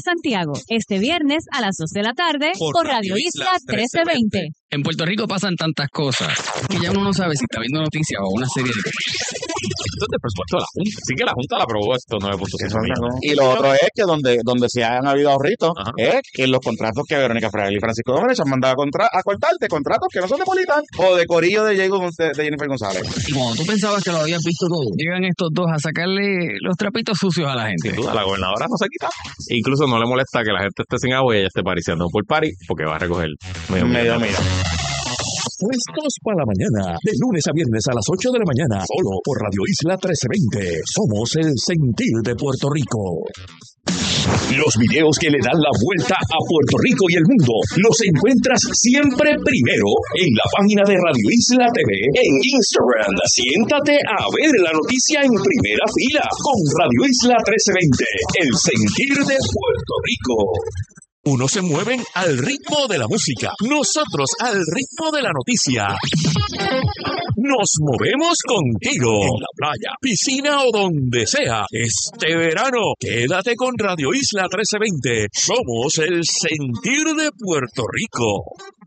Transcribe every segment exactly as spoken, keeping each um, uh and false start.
Santiago, este viernes a las dos de la tarde por, por Radio Isla trece veinte. En Puerto Rico pasan tantas cosas que ya uno no sabe si está viendo noticias o una serie de... Esto es de presupuesto de la Junta. Sí que la Junta la aprobó esto nueve punto cinco millones. Y lo otro es que donde, donde sí han habido ahorritos es que los contratos que Verónica Fraile y Francisco Domínguez han mandado a, contra, a cortarte, contratos que no son de Politán o de Corillo de, Diego, de Jennifer González. Y cuando tú pensabas que lo habías visto todo, llegan estos dos a sacarle los trapitos sucios a la gente. Sin duda, la gobernadora no se quita. E incluso no le molesta que la gente esté sin agua y ella esté pariciando por party porque va a recoger medio medio millón. Puestos para la mañana, de lunes a viernes a las ocho de la mañana, solo por Radio Isla trece veinte. Somos el sentir de Puerto Rico. Los videos que le dan la vuelta a Puerto Rico y el mundo los encuentras siempre primero en la página de Radio Isla T V en Instagram. Siéntate a ver la noticia en primera fila con Radio Isla trece veinte, el sentir de Puerto Rico. Unos se mueven al ritmo de la música, nosotros al ritmo de la noticia. Nos movemos contigo en la playa, piscina o donde sea. Este verano, quédate con Radio Isla trece veinte. Somos el sentir de Puerto Rico.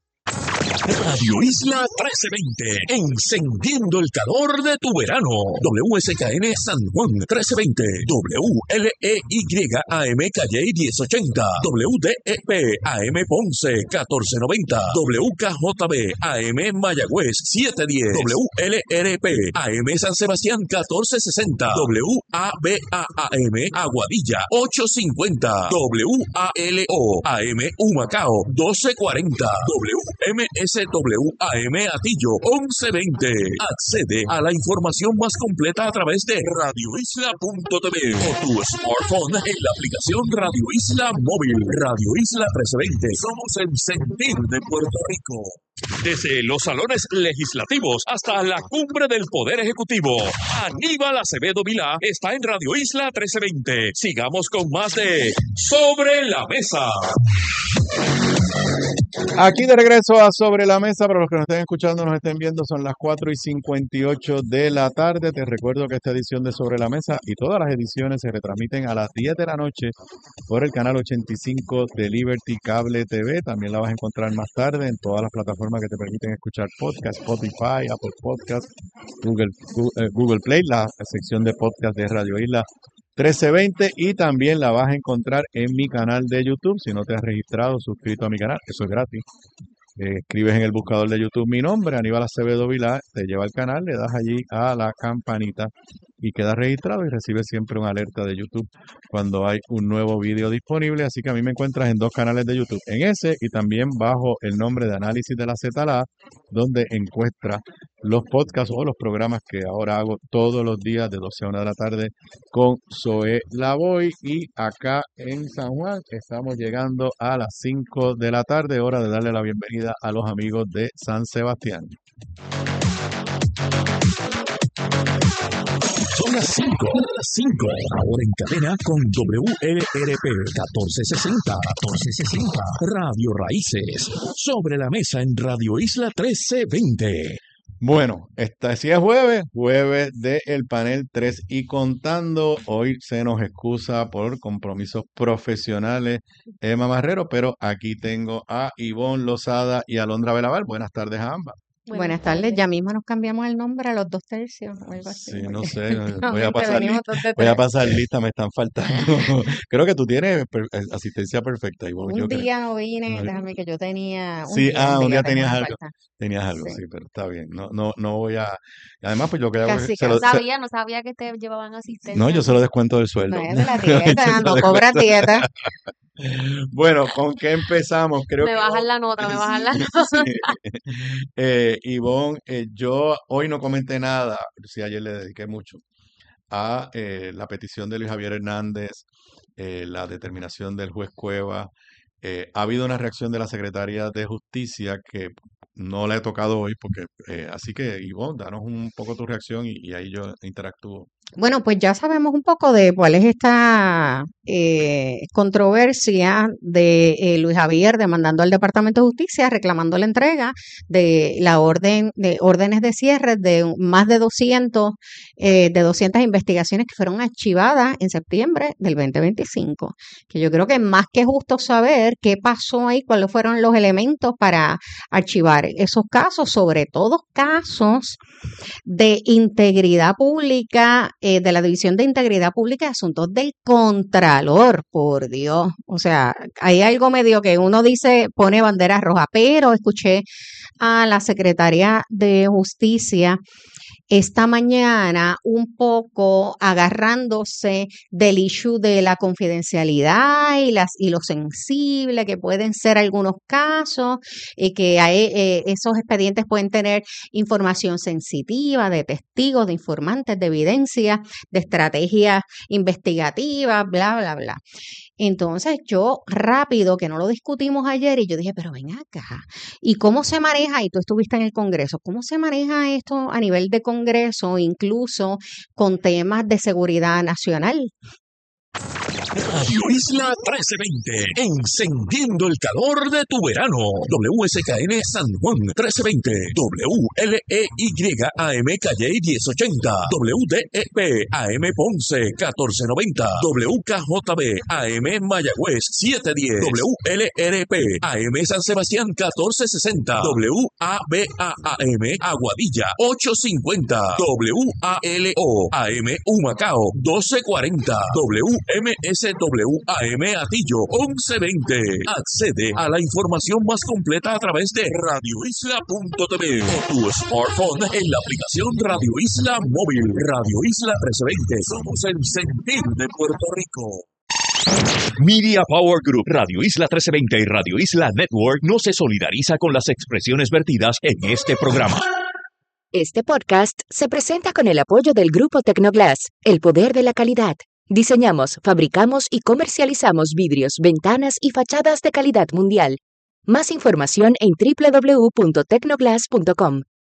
Radio Isla trece veinte, encendiendo el calor de tu verano. W S K N San Juan trece veinte, W L E Y A M Calle diez ochenta, W D E P A M Ponce catorce noventa, W K J B A M Mayagüez setecientos diez, W L R P A M San Sebastián catorce sesenta, W A B A A M Aguadilla ochocientos cincuenta, W A L O A M Humacao doce cuarenta, W M S W A M Atillo once veinte. Accede a la información más completa a través de radio isla punto t v o tu smartphone en la aplicación Radio Isla Móvil. Radio Isla trece veinte. Somos el sentir de Puerto Rico. Desde los salones legislativos hasta la cumbre del Poder Ejecutivo, Aníbal Acevedo Vilá está en Radio Isla trece veinte. Sigamos con más de Sobre la Mesa. Aquí de regreso a Sobre la Mesa, para los que nos estén escuchando, nos estén viendo, son las cuatro y cincuenta y ocho de la tarde. Te recuerdo que esta edición de Sobre la Mesa y todas las ediciones se retransmiten a las diez de la noche por el canal ochenta y cinco de Liberty Cable T V. También la vas a encontrar más tarde en todas las plataformas que te permiten escuchar podcast, Spotify, Apple Podcast, Google, Google Play, la sección de podcast de Radio Isla trece veinte, y también la vas a encontrar en mi canal de YouTube. Si no te has registrado, suscrito a mi canal, eso es gratis. Eh, escribes en el buscador de YouTube mi nombre, Aníbal Acevedo Vilá, te lleva al canal, le das allí a la campanita y quedas registrado y recibes siempre una alerta de YouTube cuando hay un nuevo video disponible. Así que a mí me encuentras en dos canales de YouTube, en ese y también bajo el nombre de Análisis de la Z L A, donde encuentras los podcasts o los programas que ahora hago todos los días de doce a una de la tarde con Zoe Lavoy. Y acá en San Juan estamos llegando a las cinco de la tarde, hora de darle la bienvenida a los amigos de San Sebastián. Son las cinco, las cinco, ahora en cadena con W L R P catorce sesenta, catorce sesenta, Radio Raíces, Sobre la Mesa en Radio Isla trece veinte. Bueno, esta sí es jueves, jueves del panel tres y contando. Hoy se nos excusa por compromisos profesionales Emma Marrero, pero aquí tengo a Ivonne Lozada y Alondra Belaval. Buenas tardes a ambas. Buenas, Buenas tardes, ya mismo nos cambiamos el nombre a los dos tercios o algo así. Sí, no sé, voy a pasar lista, voy a pasar lista, me están faltando. Creo que tú tienes per, asistencia perfecta, Ivonne. Un yo día creo. no vine, no, déjame que yo tenía... Un sí, día, ah, un día, un día tenías algo, falta. tenías algo, sí. Sí. Pero está bien, no, no, no voy a... Además, pues yo creo Casi que... que se no lo, sabía, se, no sabía que te llevaban asistencia. no, yo se lo descuento del sueldo. No es de la dieta, no cobras dieta. Bueno, ¿con qué empezamos? Creo me que bajan Ivonne, la nota, me bajan la nota. sí. eh, Ivonne, eh, yo hoy no comenté nada, sí, ayer le dediqué mucho a eh, la petición de Luis Javier Hernández, eh, la determinación del juez Cueva. Eh, ha habido una reacción de la Secretaría de Justicia que no la he tocado hoy, porque eh, así que Ivonne, danos un poco tu reacción y, y ahí yo interactúo. Bueno, pues ya sabemos un poco de cuál es esta eh, controversia de eh, Luis Javier demandando al Departamento de Justicia, reclamando la entrega de la orden de órdenes de cierre de más de doscientos eh, de doscientas investigaciones que fueron archivadas en septiembre del veinte veinticinco. Que yo creo que es más que justo saber qué pasó ahí, cuáles fueron los elementos para archivar esos casos, sobre todo casos de integridad pública, eh, de la División de Integridad Pública y Asuntos del Contralor, por Dios. O sea, hay algo medio que uno dice, pone bandera roja, pero escuché a la Secretaria de Justicia esta mañana un poco agarrándose del issue de la confidencialidad y las y lo sensible que pueden ser algunos casos y que hay, eh, esos expedientes pueden tener información sensitiva de testigos, de informantes, de evidencia, de estrategias investigativas, bla, bla, bla. Entonces yo rápido, que no lo discutimos ayer, y yo dije, pero ven acá, ¿y cómo se maneja? Y tú estuviste en el Congreso, ¿cómo se maneja esto a nivel de Congreso, incluso con temas de seguridad nacional? Radio Isla trece veinte, encendiendo el calor de tu verano. W S K N San Juan trece veinte, W L E Y A M Calle diez ochenta, W D E P A M Ponce catorce noventa, W K J B A M Mayagüez siete diez, W L R P A M San Sebastián catorce sesenta, W A B A A M Aguadilla ocho cincuenta, W A L O A M Humacao doce cuarenta, W M S W A M Atillo once veinte. Accede a la información más completa a través de radio isla punto t v o tu smartphone en la aplicación Radio Isla Móvil. Radio Isla trece veinte. Somos el sentir de Puerto Rico. Media Power Group, Radio Isla trece veinte y Radio Isla Network no se solidariza con las expresiones vertidas en este programa. Este podcast se presenta con el apoyo del Grupo Tecnoglass, el poder de la calidad. Diseñamos, fabricamos y comercializamos vidrios, ventanas y fachadas de calidad mundial. Más información en doble u doble u doble u punto tecnoglass punto com.